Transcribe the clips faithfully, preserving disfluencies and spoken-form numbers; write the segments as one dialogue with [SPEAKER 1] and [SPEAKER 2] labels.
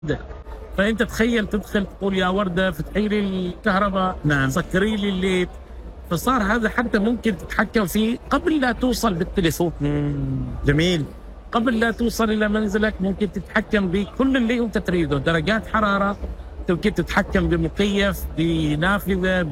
[SPEAKER 1] فانت تخيل تدخل تقول يا ورده افتحي لي الكهرباء،
[SPEAKER 2] نعم،
[SPEAKER 1] سكري لي الليل. فصار هذا حتى ممكن تتحكم فيه قبل لا توصل بالتليفون.
[SPEAKER 2] جميل.
[SPEAKER 1] قبل لا توصل الى منزلك ممكن تتحكم بكل اللي انت تريده، درجات حراره، ممكن تتحكم بمكيف، بنافذه،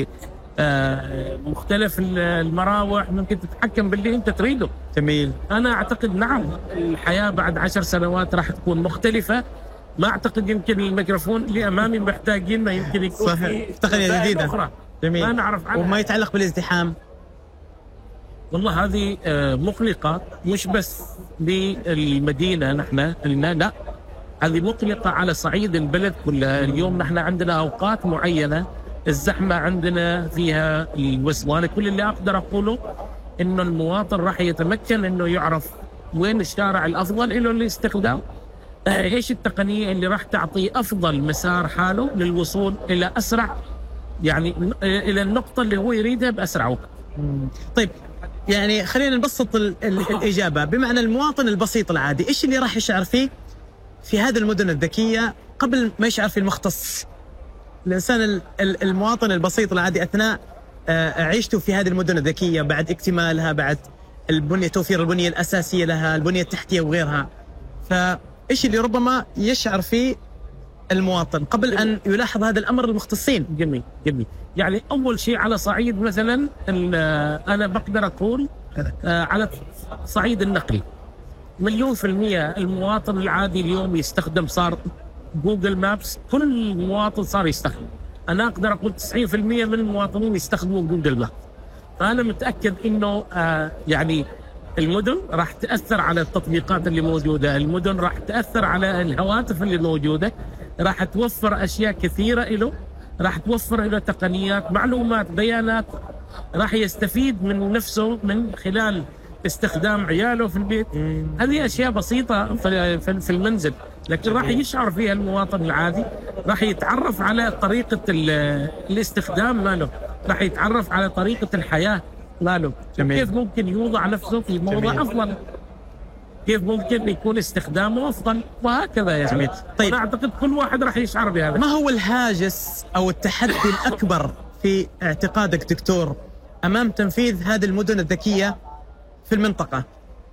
[SPEAKER 1] بمختلف المراوح، ممكن تتحكم باللي انت تريده.
[SPEAKER 2] جميل.
[SPEAKER 1] انا اعتقد نعم الحياه بعد عشر سنوات راح تكون مختلفه. ما اعتقد يمكن الميكروفون اللي امامي محتاجين ما يمكن يكون
[SPEAKER 2] صحيح تقنيه جديده
[SPEAKER 1] أخرى.
[SPEAKER 2] جميل.
[SPEAKER 1] ما نعرف عنها.
[SPEAKER 2] وما يتعلق بالازدحام،
[SPEAKER 1] والله هذه مقلقه مش بس للمدينه نحن، لا هذه مقلقه على صعيد البلد كلها. اليوم نحن عندنا اوقات معينه الزحمه عندنا فيها الوصلان. كل اللي اقدر اقوله انه المواطن راح يتمكن انه يعرف وين الشارع الافضل له للاستخدام، ايش التقنيه اللي راح تعطيه افضل مسار حاله للوصول الى اسرع، يعني الى النقطه اللي هو يريدها باسرع وقت.
[SPEAKER 2] طيب يعني خلينا نبسط ال ال الاجابه. بمعنى المواطن البسيط العادي ايش اللي راح يشعر فيه في هذه المدن الذكيه قبل ما يشعر في المختص؟ الانسان المواطن البسيط العادي اثناء عيشته في هذه المدن الذكيه بعد اكتمالها، بعد البنيه، توفير البنيه الاساسيه لها، البنيه التحتيه وغيرها، فايش اللي ربما يشعر فيه المواطن قبل ان يلاحظ هذا الامر المختصين؟
[SPEAKER 1] جميل جميل. يعني اول شيء على صعيد مثلا انا بقدر اقول على صعيد النقل مليون في المية المواطن العادي اليوم يستخدم، صار جوجل مابس كل مواطن صار يستخدم. انا اقدر اقول تسعين في المية من المواطنين يستخدموا جوجل مابس. فانا متاكد انه آه يعني المدن راح تاثر على التطبيقات اللي موجوده، المدن راح تاثر على الهواتف اللي موجوده، راح توفر اشياء كثيره له، راح توفر له تقنيات، معلومات، بيانات، راح يستفيد من نفسه من خلال استخدام عياله في البيت. هذه اشياء بسيطه في المنزل، لكن راح يشعر فيها المواطن العادي، راح يتعرف على طريقه الاستخدام ماله، راح يتعرف على طريقه الحياه ماله، كيف ممكن يوضع نفسه في موضع افضل، كيف ممكن يكون استخدامه افضل، وهكذا يعني. جميل. طيب انا اعتقد كل واحد راح يشعر بهذا.
[SPEAKER 2] ما هو الهاجس او التحدي الاكبر في اعتقادك دكتور امام تنفيذ هذه المدن الذكيه في المنطقه؟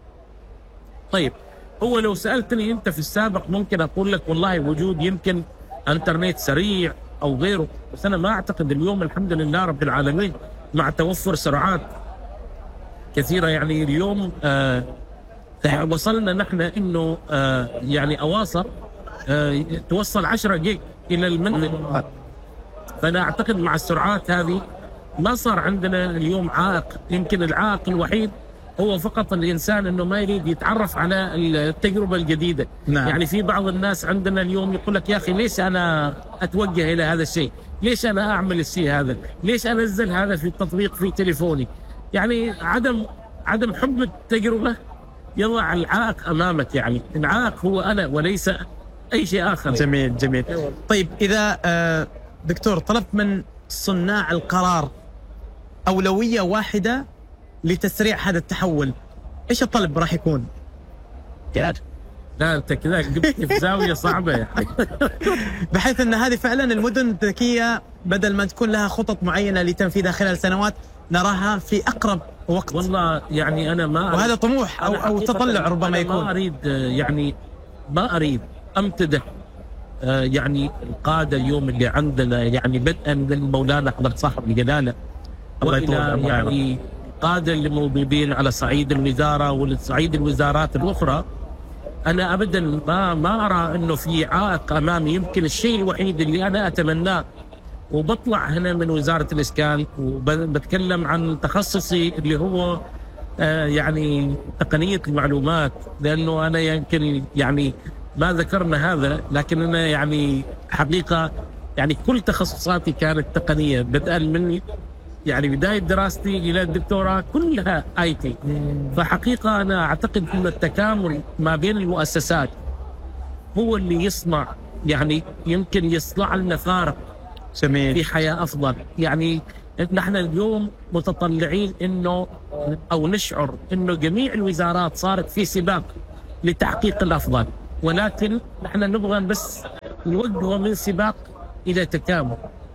[SPEAKER 1] طيب هو لو سالتني انت في السابق ممكن اقول لك والله وجود يمكن انترنت سريع او غيره، بس انا ما اعتقد اليوم الحمد لله رب العالمين مع توفر سرعات كثيره. يعني اليوم آه وصلنا نحن انه آه يعني اواصر آه توصل عشرة جيج الى المنزل. فانا اعتقد مع السرعات هذه ما صار عندنا اليوم عائق. يمكن العائق الوحيد هو فقط الانسان انه ما يريد يتعرف على التجربه الجديده.
[SPEAKER 2] نعم.
[SPEAKER 1] يعني في بعض الناس عندنا اليوم يقول لك يا اخي ليش انا اتوجه الى هذا الشيء؟ ليش انا اعمل الشيء هذا؟ ليش انزل هذا في التطبيق في تليفوني؟ يعني عدم عدم حب التجربه يضع العائق امامك. يعني العائق هو انا وليس اي شيء اخر.
[SPEAKER 2] جميل جميل. طيب اذا دكتور طلبت من صناع القرار اولويه واحده لتسريع هذا التحول، ايش الطلب راح يكون؟
[SPEAKER 1] لا انت كذا جبت في زاويه صعبه يعني.
[SPEAKER 2] بحيث ان هذه فعلا المدن الذكيه بدل ما تكون لها خطط معينه لتنفيذها خلال سنوات نراها في اقرب وقت.
[SPEAKER 1] والله يعني انا ما
[SPEAKER 2] وهذا طموح او او تطلع ربما يكون.
[SPEAKER 1] ما اريد يعني ما اريد امتدح يعني القاده اليوم اللي عندنا، يعني بدءا من مولانا احمد صاحب الجلاله والى يعني القاده اللي موجودين على صعيد الوزاره وصعيد الوزارات الاخرى. انا ابدا ما ما ارى انه في عائق امامي. يمكن الشيء الوحيد اللي انا اتمناه، وبطلع هنا من وزاره الاسكان وبتكلم عن تخصصي اللي هو آه يعني تقنيه المعلومات، لانه انا يمكن يعني ما ذكرنا هذا، لكن انا يعني حقيقه يعني كل تخصصاتي كانت تقنيه بدءا من يعني بدايه دراستي الى الدكتوراه كلها اي تي. فحقيقه انا اعتقد ان التكامل ما بين المؤسسات هو اللي يصنع يعني يمكن يصنع لنا فارق في حياه افضل. يعني نحن اليوم متطلعين انه او نشعر انه جميع الوزارات صارت في سباق لتحقيق الافضل. ولكن نحن نبغى بس نوجهه من سباق إلى تكامل.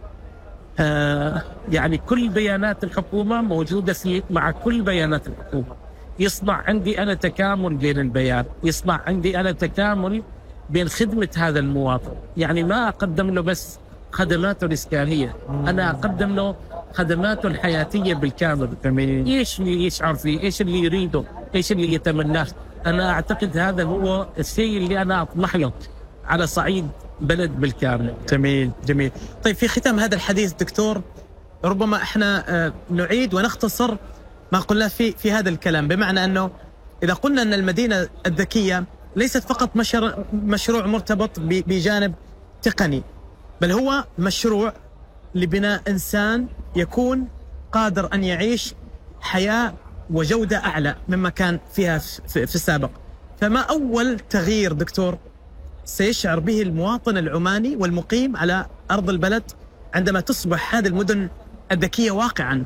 [SPEAKER 1] آه يعني كل بيانات الحكومة موجودة في مع كل بيانات الحكومة، يصنع عندي أنا تكامل بين البيان، يصنع عندي أنا تكامل بين خدمة هذا المواطن. يعني ما أقدم له بس خدماته الإسكانية، أنا أقدم له خدماته الحياتية بالكامل. إيش اللي يشعر فيه، إيش اللي يريده، إيش اللي يتمناه. أنا أعتقد هذا هو الشيء اللي أنا أطمح له على صعيد بلد بالكامل.
[SPEAKER 2] جميل جميل. طيب في ختام هذا الحديث دكتور، ربما احنا نعيد ونختصر ما قلنا في في هذا الكلام، بمعنى أنه إذا قلنا أن المدينة الذكية ليست فقط مشروع, مشروع مرتبط بجانب تقني، بل هو مشروع لبناء إنسان يكون قادر أن يعيش حياة وجودة أعلى مما كان فيها في, في السابق. فما أول تغيير دكتور سيشعر به المواطن العماني والمقيم على أرض البلد عندما تصبح هذه المدن الذكية واقعا؟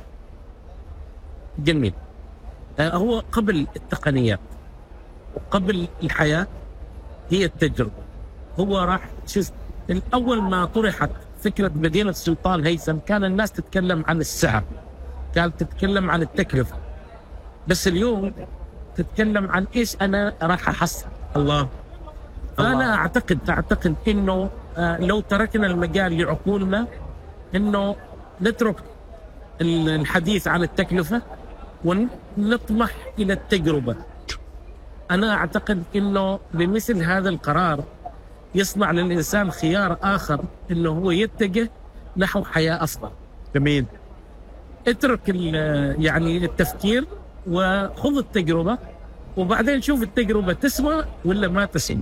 [SPEAKER 1] جميل. هو قبل التقنيات وقبل الحياة هي التجربة. هو راح شوف، الأول ما طرحت فكرة مدينة السلطان هيثم كان الناس تتكلم عن السعر، كانت تتكلم عن التكلفة، بس اليوم تتكلم عن إيش أنا راح أحصل.
[SPEAKER 2] الله.
[SPEAKER 1] أنا أعتقد أعتقد إنه لو تركنا المجال لعقولنا إنه نترك الحديث عن التكلفة ونطمح إلى التجربة. أنا أعتقد إنه بمثل هذا القرار يصنع للإنسان خيار آخر، إنه هو يتجه نحو حياة أفضل.
[SPEAKER 2] جميل.
[SPEAKER 1] اترك يعني التفكير وخذ التجربة، وبعدين شوف التجربة تسوى ولا ما تسوى.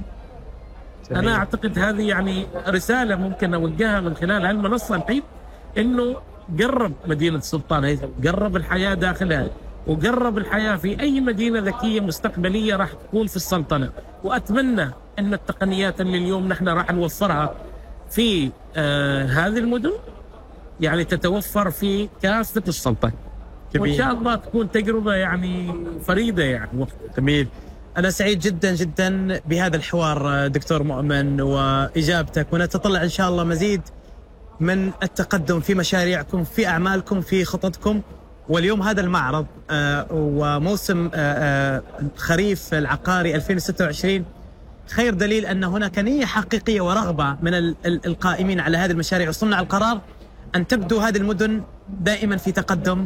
[SPEAKER 1] أنا أعتقد هذه يعني رسالة ممكن أوجهها من خلال هالمنصة الحين، إنه قرب مدينة السلطان هيثم، قرب الحياة داخلها، وقرب الحياة في أي مدينة ذكية مستقبلية راح تكون في السلطنة. وأتمنى أن التقنيات اللي اليوم نحن راح نوفرها في آه هذه المدن يعني تتوفر في كافة السلطنة، وإن شاء الله تكون تجربة يعني فريدة يعني.
[SPEAKER 2] جميل. أنا سعيد جدا جدا بهذا الحوار دكتور مؤمن وإجابتك، ونتطلع إن شاء الله مزيد من التقدم في مشاريعكم، في أعمالكم، في خططكم. واليوم هذا المعرض آه وموسم آه خريف العقاري ألفين وستة وعشرين خير دليل أن هناك نية حقيقية ورغبة من القائمين على هذه المشاريع وصنع القرار أن تبدو هذه المدن دائما في تقدم،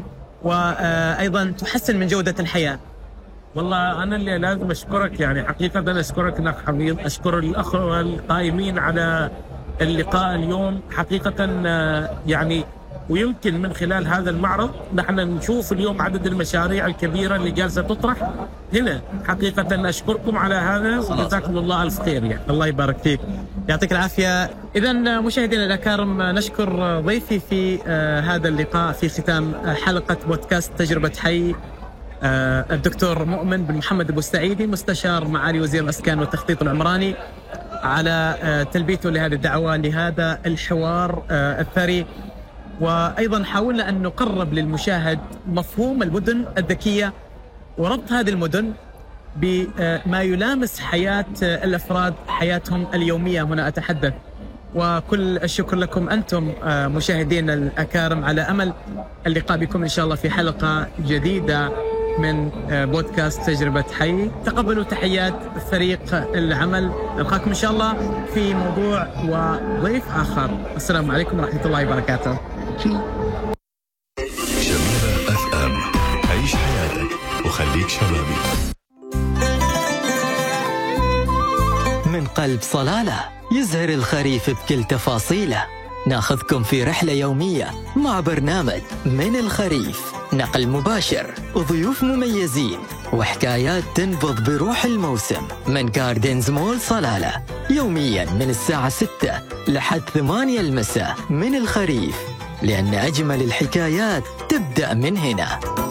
[SPEAKER 2] وأيضا تحسن من جودة الحياة.
[SPEAKER 1] والله أنا اللي لازم أشكرك، يعني حقيقة أنا أشكرك أخ حبيب، أشكر الأخوة القائمين على اللقاء اليوم حقيقة. يعني ويمكن من خلال هذا المعرض نحن نشوف اليوم عدد المشاريع الكبيرة اللي جالسة تطرح هنا. حقيقة أشكركم على هذا وجزاكم الله ألف خير. يعني
[SPEAKER 2] الله يبارك فيك، يعطيك العافية. إذا مشاهدينا الأكارم، نشكر ضيفي في آه هذا اللقاء في ختام حلقة بودكاست تجربة حي آه الدكتور مؤمن بن محمد أبو السعيدي، مستشار معالي وزير الإسكان والتخطيط العمراني، على آه تلبيته لهذه الدعوة لهذا الحوار آه الثري. وأيضا حاولنا أن نقرب للمشاهد مفهوم المدن الذكية وربط هذه المدن بما يلامس حياة الأفراد، حياتهم اليومية هنا أتحدث. وكل الشكر لكم أنتم مشاهدين الأكارم، على أمل اللقاء بكم إن شاء الله في حلقة جديدة من بودكاست تجربة حي. تقبلوا تحيات فريق العمل، نلقاكم إن شاء الله في موضوع وضيف آخر. السلام عليكم ورحمة الله وبركاته.
[SPEAKER 3] شباب اف ام، عيش حياتك وخليك شبابي.
[SPEAKER 4] من قلب صلالة يزهر الخريف بكل تفاصيله، ناخذكم في رحلة يومية مع برنامج من الخريف، نقل مباشر وضيوف مميزين وحكايات تنبض بروح الموسم من جاردنز مول صلالة، يوميا من الساعة ستة لحد ثمانية المساء. من الخريف، لأن أجمل الحكايات تبدأ من هنا.